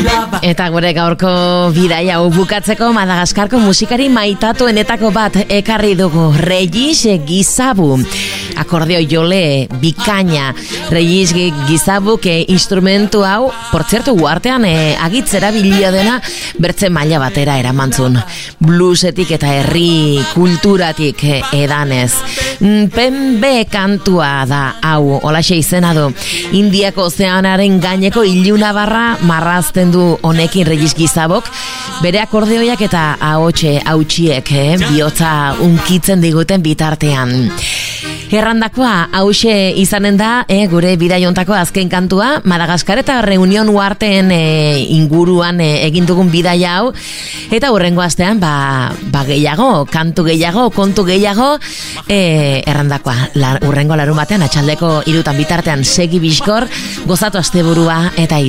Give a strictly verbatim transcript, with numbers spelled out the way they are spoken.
Eta gure gaurko bidaia hau bukatzeko Madagaskarko musikari maitatuenetako bat ekarri dugu, Regis Gizabu. Akordeo jole bikaina Regis Gizabuk e, instrumentu hau, por zertu uartean e, agitzera bilia dena bertze maila batera eramantzun. Bluesetik eta herri kulturatik e, edanez. Pembe kantua da hau, holaxe izena du. Indiako ozeanaren gaineko iluna barra marrazten du honekin Regis Gizabok, bere akordeoiak eta ahotxe hautsiek, eh, bihotza unkitzen diguten bitartean. Errandakoa hause izanen da, eh, gure bidaiontako azken kantua, Madagaskar eta Reunion Uarteen eh, inguruan eh, egin dugun bidaia hau, eta hurrengo astean ba, ba gehiago, kantu gehiago, kontu gehiago, eh, errandakoa, la, hurrengo larun batean atxaldeko irutan bitartean segi bizkor, gozatu asteburua eta